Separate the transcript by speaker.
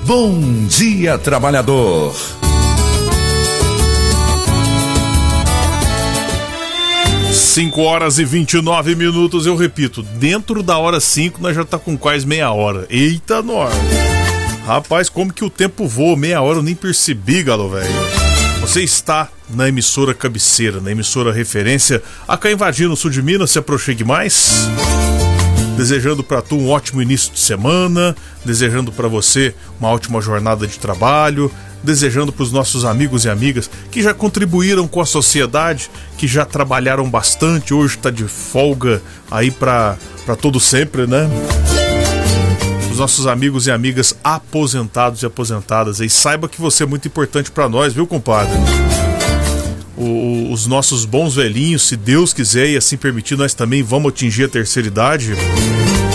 Speaker 1: Bom Dia Trabalhador. Cinco horas e 29 minutos, eu repito, dentro da hora 5 nós já tá com quase meia hora. Eita, nós! Rapaz, como que o tempo voa? Meia hora eu nem percebi, galo velho. Você está na emissora cabeceira, na emissora referência, a Cainvadinho, no sul de Minas. Se aproxime mais. Desejando para tu um ótimo início de semana, desejando para você uma ótima jornada de trabalho, desejando para os nossos amigos e amigas que já contribuíram com a sociedade, que já trabalharam bastante, hoje está de folga aí para todo sempre, né? Os nossos amigos e amigas aposentados e aposentadas, e saiba que você é muito importante para nós, viu, compadre? Os nossos bons velhinhos, se Deus quiser e assim permitir, nós também vamos atingir a terceira idade.